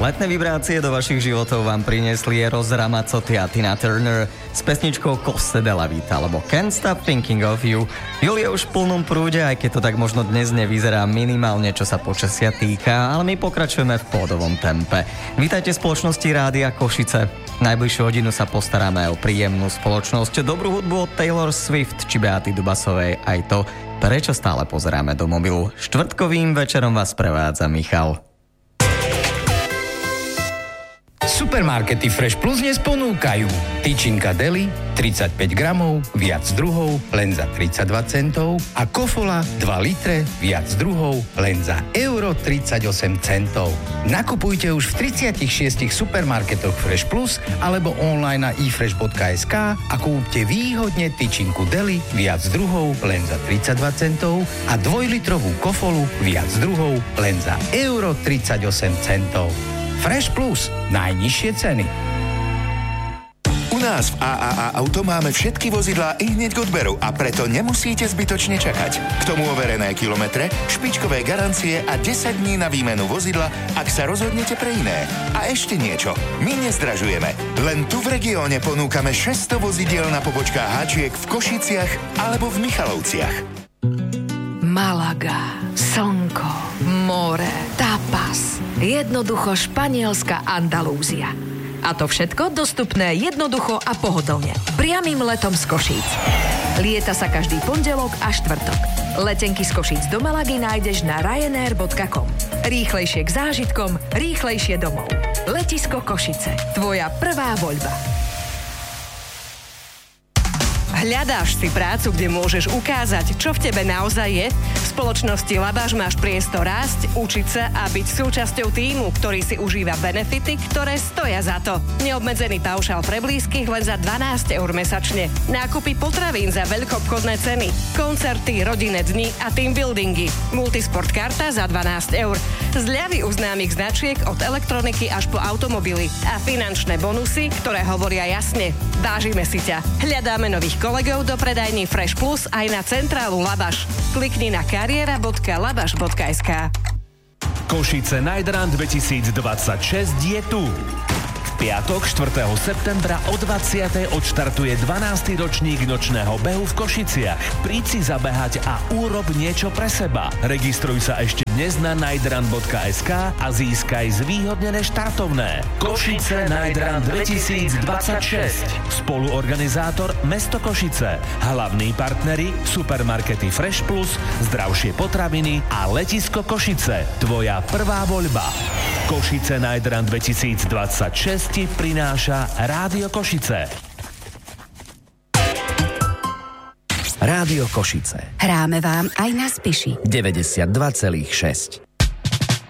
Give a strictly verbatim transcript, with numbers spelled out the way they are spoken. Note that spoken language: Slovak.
Letné vibrácie do vašich životov vám priniesli Eros Ramazzotti a Tina Turner s pesničkou Costa della Vita alebo Can't Stop Thinking of You. Júl je už v plnom prúde, aj keď to tak možno dnes nevyzerá minimálne, čo sa počasia týka, ale my pokračujeme v pódovom tempe. Vítajte v spoločnosti Rádia Košice. Najbližšiu hodinu sa postaráme o príjemnú spoločnosť, dobrú hudbu od Taylor Swift či Beaty Dubasovej, aj to, prečo stále pozeráme do mobilu. Štvrtkovým večerom vás prevádza Michal. Supermarkety Fresh Plus dnes ponúkajú tyčinka deli tridsaťpäť gramov, viac druhov, len za tridsaťdva centov a kofola dva litre, viac druhov, len za euro tridsaťosem centov. Nakupujte už v tridsiatich šiestich supermarketoch Fresh Plus alebo online na ifresh bodka es ká a kúpte výhodne tyčinku deli, viac druhov, len za tridsaťdva centov a dvojlitrovú kofolu, viac druhov, len za euro tridsaťosem centov. Fresh Plus. Najnižšie ceny. U nás v á á á Auto máme všetky vozidlá i hneď k odberu a preto nemusíte zbytočne čakať. K tomu overené kilometre, špičkové garancie a desať dní na výmenu vozidla, ak sa rozhodnete pre iné. A ešte niečo. My nezdražujeme. Len tu v regióne ponúkame šesťsto vozidiel na pobočkách háčiek v Košiciach alebo v Michalovciach. Malaga, slnko, more, tapas. Jednoducho španielská Andalúzia. A to všetko dostupné jednoducho a pohodlne. Priamym letom z Košíc. Lieta sa každý pondelok a štvrtok. Letenky z Košíc do Malagy nájdeš na ryanair bodka com. Rýchlejšie k zážitkom, rýchlejšie domov. Letisko Košice. Tvoja prvá voľba. Hľadáš si prácu, kde môžeš ukázať, čo v tebe naozaj je? V spoločnosti Labáš máš priestor rásť, učiť sa a byť súčasťou tímu, ktorý si užíva benefity, ktoré stoja za to. Neobmedzený paušál pre blízkych len za dvanásť eur mesačne. Nákupy potravín za veľkoobchodné ceny. Koncerty, rodinné dni a team buildingy. Multisport karta za dvanásť eur. Zľavy u známych značiek od elektroniky až po automobily. A finančné bonusy, ktoré hovoria jasne. Vážime si ťa. Hľadáme nových kolegov do predajní Fresh Plus aj na centrálu Labaš. Klikni na kariéra bodka labaš bodka es ká. Košice Night Run dvetisícdvadsaťšesť je tu. V piatok štvrtého septembra o dvadsiatej odštartuje dvanásty ročník nočného behu v Košiciach. Príď si zabehať a urob niečo pre seba. Registruj sa ešte dnes na night run bodka es ká a získaj zvýhodnené štartovné. Košice Night Run dvetisícdvadsaťšesť. Spoluorganizátor Mesto Košice. Hlavní partneri Supermarkety Fresh Plus, Zdravšie potraviny a Letisko Košice. Tvoja prvá voľba. Košice Night Run dvetisícdvadsaťšesť ti prináša Rádio Košice. Rádio Košice. Hráme vám aj na Spiši. deväťdesiatdva celá šesť.